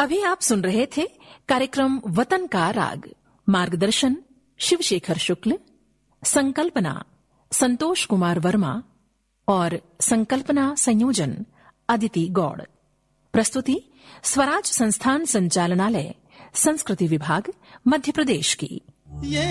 अभी आप सुन रहे थे कार्यक्रम वतन का राग। मार्गदर्शन शिवशेखर शुक्ल, संकल्पना संतोष कुमार वर्मा और संकल्पना संयोजन अदिति गौड़। प्रस्तुति स्वराज संस्थान संचालनालय, संस्कृति विभाग, मध्य प्रदेश की।